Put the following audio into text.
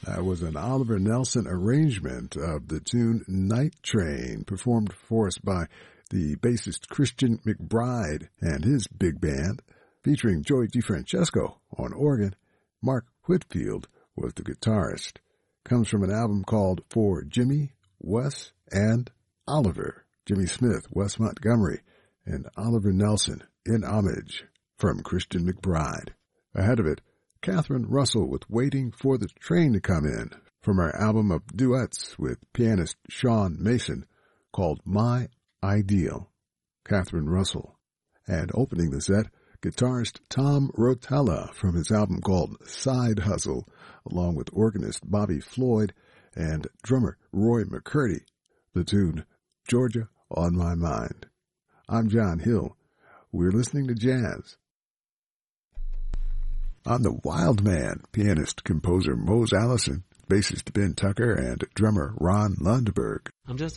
That was an Oliver Nelson arrangement of the tune Night Train, performed for us by the bassist Christian McBride and his big band, featuring Joey DeFrancesco on organ. Mark Whitfield was the guitarist. Comes from an album called For Jimmy, Wes, and Oliver. Jimmy Smith, Wes Montgomery, and Oliver Nelson in homage from Christian McBride. Ahead of it, Catherine Russell with Waiting for the Train to Come In from our album of duets with pianist Sean Mason called My Ideal. Catherine Russell. And opening the set, guitarist Tom Rotella from his album called Side Hustle, along with organist Bobby Floyd and drummer Roy McCurdy. The tune, Georgia on My Mind. I'm John Hill. We're listening to jazz. On the Wild Man, pianist-composer Mose Allison, bassist Ben Tucker, and drummer Ron Lundberg. I'm just